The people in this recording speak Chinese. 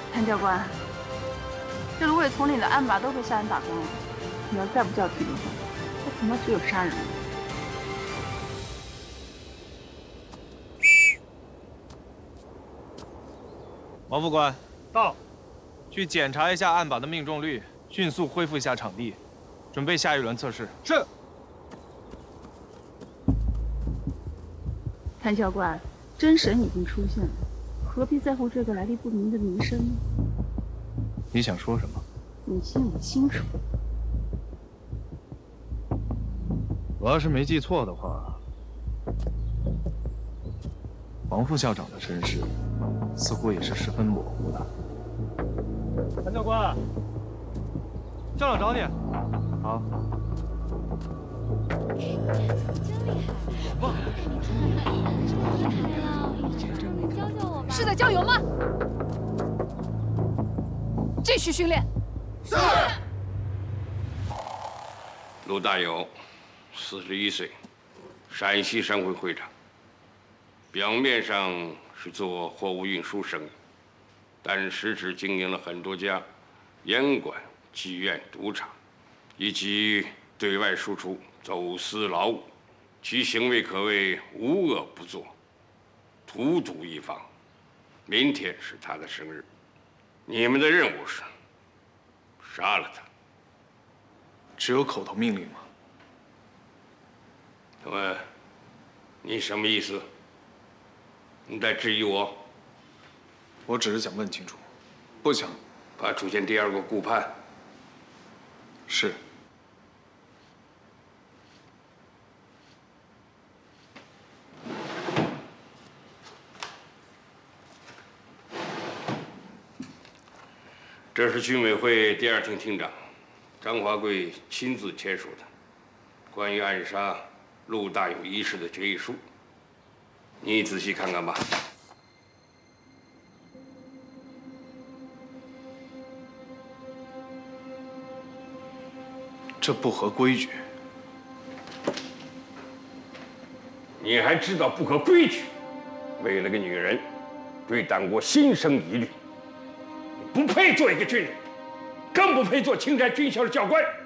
谭教官，这芦苇丛里的案把都被杀人打光了，你要再不叫停的话，我恐怕只有杀人了。 王副官， 到。 去检查一下案把的命中率，迅速恢复一下场地，准备下一轮测试。 是。 谭教官，真神已经出现了，何必在乎这个来历不明的名声呢？ 你想说什么？ 你心里清楚。 我要是没记错的话，王副校长的身世似乎也是十分模糊的。 谭教官，校长找你。 好。 是在郊游吗？继续训练。是。 陆大友，41岁，陕西省会会长。表面上是做货物运输生意，但实质经营了很多家烟馆、妓院、赌场，以及对外输出走私劳务，其行为可谓无恶不作，荼毒一方。明天是他的生日，你们的任务是杀了他。 只有口头命令吗？ 那么，你什么意思？你在质疑我？ 我只是想问清楚，不想怕出现第二个顾盼。 是。 这是军委会第2厅厅长张华贵亲自签署的关于暗杀陆大有一事的决议书，你仔细看看吧。 这不合规矩。 你还知道不合规矩？为了个女人，对党国心生疑虑，你不配做一个军人，更不配做青山军校的教官。